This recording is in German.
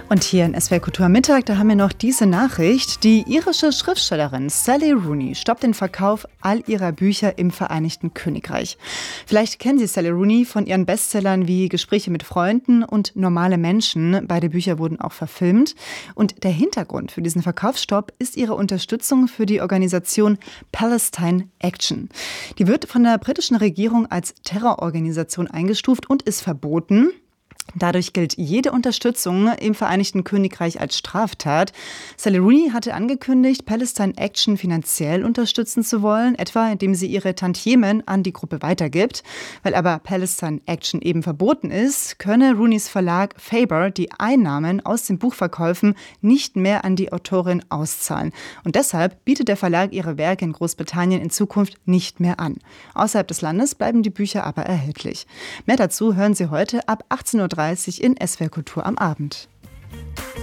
Und hier in SWR Kultur am Mittag, da haben wir noch diese Nachricht. Die irische Schriftstellerin Sally Rooney stoppt den Verkauf all ihrer Bücher im Vereinigten Königreich. Vielleicht kennen Sie Sally Rooney von ihren Bestsellern wie Gespräche mit Freunden und Normale Menschen. Beide Bücher wurden auch verfilmt. Und der Hintergrund für diesen Verkaufsstopp ist ihre Unterstützung für die Organisation Palestine Action. Die wird von der britischen Regierung als Terrororganisation eingestuft und ist verboten. Dadurch gilt jede Unterstützung im Vereinigten Königreich als Straftat. Sally Rooney hatte angekündigt, Palestine Action finanziell unterstützen zu wollen, etwa indem sie ihre Tantiemen an die Gruppe weitergibt. Weil aber Palestine Action eben verboten ist, könne Rooneys Verlag Faber die Einnahmen aus den Buchverkäufen nicht mehr an die Autorin auszahlen. Und deshalb bietet der Verlag ihre Werke in Großbritannien in Zukunft nicht mehr an. Außerhalb des Landes bleiben die Bücher aber erhältlich. Mehr dazu hören Sie heute ab 18:30 Uhr in SWR Kultur am Abend.